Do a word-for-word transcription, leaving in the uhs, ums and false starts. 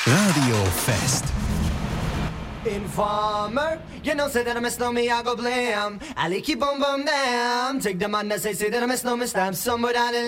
Radiofest. Informer, you know, say that I miss no me, I go blam. I like you boom boom damn. Take the man that say, say that I miss no me, stab somebody.